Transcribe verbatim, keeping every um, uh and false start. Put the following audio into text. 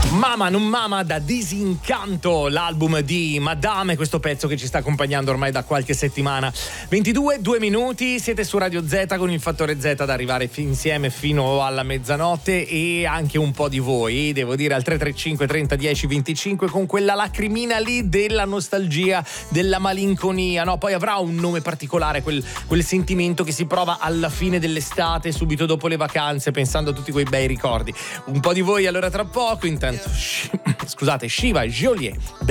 Mama non mama da Disincanto, l'album di Madame, questo pezzo che ci sta accompagnando ormai da qualche settimana. ventidue, due minuti, siete su Radio Z con il Fattore Z ad arrivare fi- insieme fino alla mezzanotte, e anche un po' di voi, devo dire, al tre tre cinque trenta dieci venticinque, con quella lacrimina lì della nostalgia, della malinconia, no? Poi avrà un nome particolare quel, quel sentimento che si prova alla fine dell'estate, subito dopo le vacanze, pensando a tutti quei bei ricordi. Un po' di voi allora tra poco, intanto scusate, Shiva Joliet.